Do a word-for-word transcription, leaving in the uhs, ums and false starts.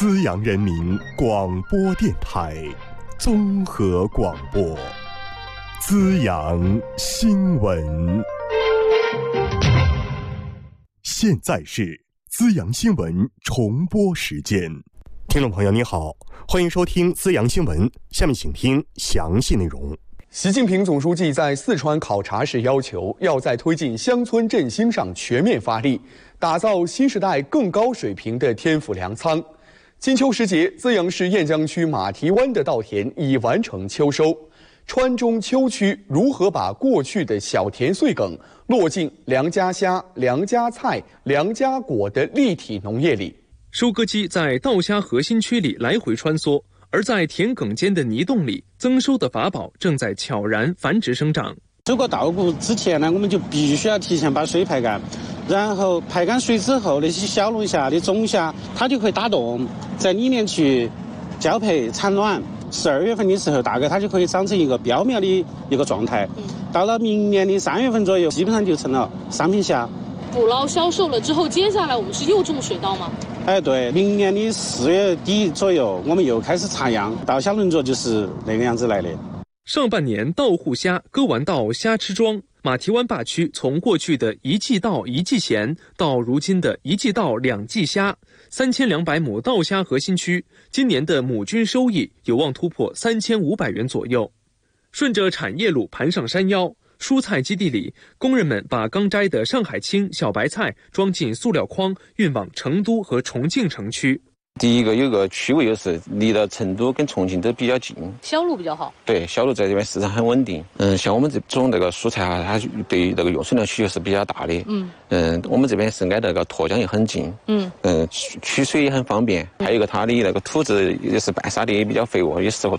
资阳人民广播电台综合广播，资阳新闻。现在是资阳新闻重播时间。听众朋友您好，欢迎收听资阳新闻，下面请听详细内容。 习近平总书记在四川考察时要求，要在推进乡村振兴上全面发力，打造新时代更高水平的天府粮仓。金秋时节，资阳市雁江区马蹄湾的稻田已完成秋收。川中秋区如何把过去的小田碎梗落进良家虾、良家菜、良家果的立体农业里？ 收割机在稻虾核心区里来回穿梭，而在田埂间的泥洞里，增收的法宝正在悄然繁殖生长。 收割稻谷之前呢，我们就必须要提前把水排干，然后排干水之后，那些小龙虾的种虾，它就可以打洞，在里面去交配产卵。十二月份的时候，大概它就可以长成一个标苗的一个状态。到了明年的三月份左右，基本上就成了商品虾。 捕捞销售了之后，接下来我们是又种水稻吗？ 哎，对，明年的四月底左右，我们又开始插秧，稻虾轮作就是那个样子来的。 上半年稻户虾割完稻虾吃庄，马蹄湾坝区从过去的一季稻一季咸到如今的一季稻两季虾，三千两百亩稻虾核心区，今年的亩均收益有望突破三千五百元左右。顺着产业路盘上山腰，蔬菜基地里，工人们把刚摘的上海青、小白菜装进塑料筐，运往成都和重庆城区。 第一个有个区位优势，离到成都跟重庆都比较近， 销路比较好。 对，销路在这边市场很稳定。嗯，像我们这种这个蔬菜啊，它对于这个用水量需求是比较大的。嗯嗯，我们这边是挨那个沱江也很近。嗯嗯，取取水也很方便。还有一个它的那个土质也是半沙地，也比较肥沃，也适合